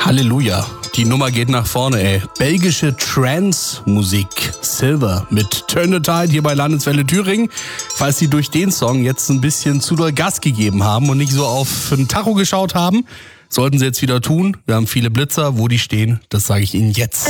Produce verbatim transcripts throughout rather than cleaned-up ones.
Halleluja. Die Nummer geht nach vorne, ey. Belgische Trance-Musik. Silver mit Turn the Tide hier bei Landeswelle Thüringen. Falls Sie durch den Song jetzt ein bisschen zu doll Gas gegeben haben und nicht so auf ein Tacho geschaut haben, sollten Sie jetzt wieder tun. Wir haben viele Blitzer. Wo die stehen, das sage ich Ihnen jetzt.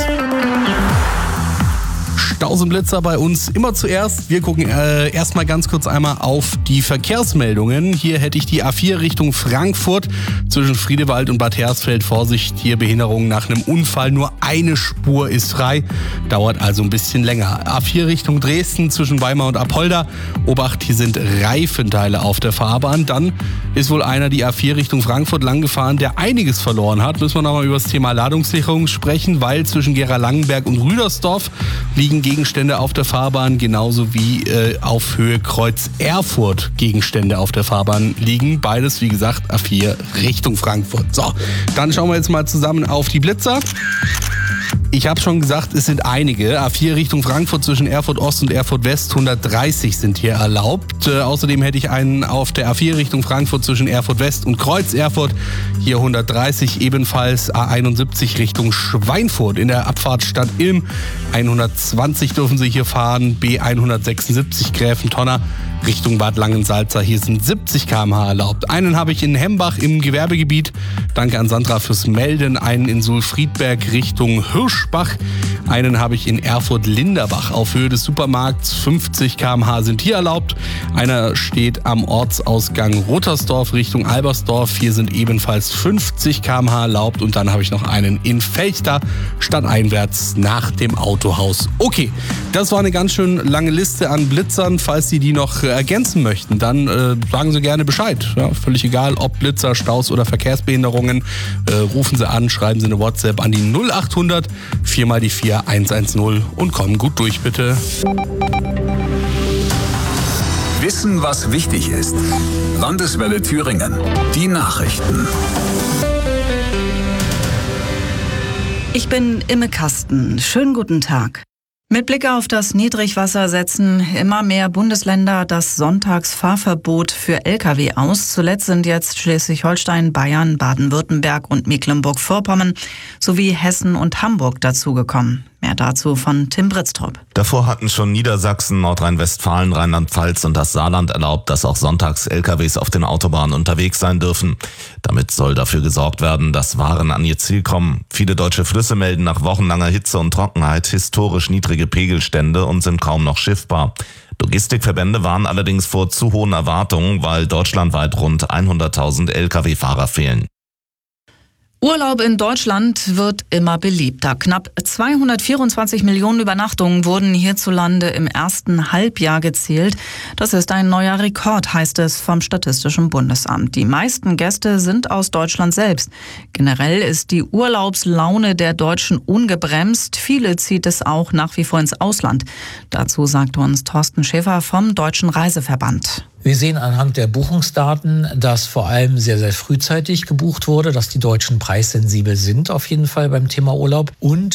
Stausenblitzer bei uns immer zuerst. Wir gucken äh, erstmal ganz kurz einmal auf die Verkehrsmeldungen. Hier hätte ich die A vier Richtung Frankfurt zwischen Friedewald und Bad Hersfeld. Vorsicht, hier Behinderung nach einem Unfall. Nur eine Spur ist frei. Dauert also ein bisschen länger. A vier Richtung Dresden zwischen Weimar und Apolda. Obacht, hier sind Reifenteile auf der Fahrbahn. Dann ist wohl einer die A vier Richtung Frankfurt lang gefahren, der einiges verloren hat. Müssen wir nochmal über das Thema Ladungssicherung sprechen, weil zwischen Gera-Langenberg und Rüdersdorf liegen Gegenstände auf der Fahrbahn, genauso wie äh, auf Höhe Kreuz Erfurt Gegenstände auf der Fahrbahn liegen. Beides, wie gesagt, A vier Richtung Frankfurt. So, dann schauen wir jetzt mal zusammen auf die Blitzer. Ich habe schon gesagt, es sind einige. A vier Richtung Frankfurt zwischen Erfurt Ost und Erfurt West, hundertdreißig sind hier erlaubt. Äh, außerdem hätte ich einen auf der A vier Richtung Frankfurt zwischen Erfurt West und Kreuz Erfurt, hier hundertdreißig. Ebenfalls A einundsiebzig Richtung Schweinfurt in der Abfahrt Stadt Ilm, hundertzwanzig dürfen Sie hier fahren. B hundertsechsundsiebzig Gräfentonner Richtung Bad Langensalza, hier sind siebzig Kilometer pro Stunde erlaubt. Einen habe ich in Hembach im Gewerbegebiet. Danke an Sandra fürs Melden. Einen in Sulfriedberg Richtung Hirschbach. Einen habe ich in Erfurt-Linderbach auf Höhe des Supermarkts. fünfzig Kilometer pro Stunde sind hier erlaubt. Einer steht am Ortsausgang Rottersdorf Richtung Albersdorf. Hier sind ebenfalls fünfzig Kilometer pro Stunde erlaubt. Und dann habe ich noch einen in Fechter, stadteinwärts nach dem Autohaus. Okay, das war eine ganz schön lange Liste an Blitzern. Falls Sie die noch äh, ergänzen möchten, dann äh, sagen Sie gerne Bescheid. Ja, völlig egal, ob Blitzer, Staus oder Verkehrsbehinderungen. Äh, rufen Sie an, schreiben Sie eine WhatsApp an die null acht hundert vier mal die vier eins eins null und kommen gut durch, bitte. Wissen, was wichtig ist. Landeswelle Thüringen. Die Nachrichten. Ich bin Imme Kasten. Schönen guten Tag. Mit Blick auf das Niedrigwasser setzen immer mehr Bundesländer das Sonntagsfahrverbot für L K W aus. Zuletzt sind jetzt Schleswig-Holstein, Bayern, Baden-Württemberg und Mecklenburg-Vorpommern sowie Hessen und Hamburg dazugekommen. Mehr dazu von Tim Britztrup. Davor hatten schon Niedersachsen, Nordrhein-Westfalen, Rheinland-Pfalz und das Saarland erlaubt, dass auch sonntags L K Ws auf den Autobahnen unterwegs sein dürfen. Damit soll dafür gesorgt werden, dass Waren an ihr Ziel kommen. Viele deutsche Flüsse melden nach wochenlanger Hitze und Trockenheit historisch niedrige Pegelstände und sind kaum noch schiffbar. Logistikverbände warnen allerdings vor zu hohen Erwartungen, weil deutschlandweit rund hunderttausend L K W-Fahrer fehlen. Urlaub in Deutschland wird immer beliebter. Knapp zweihundertvierundzwanzig Millionen Übernachtungen wurden hierzulande im ersten Halbjahr gezählt. Das ist ein neuer Rekord, heißt es vom Statistischen Bundesamt. Die meisten Gäste sind aus Deutschland selbst. Generell ist die Urlaubslaune der Deutschen ungebremst. Viele zieht es auch nach wie vor ins Ausland. Dazu sagte uns Thorsten Schäfer vom Deutschen Reiseverband. Wir sehen anhand der Buchungsdaten, dass vor allem sehr, sehr frühzeitig gebucht wurde, dass die Deutschen preissensibel sind auf jeden Fall beim Thema Urlaub und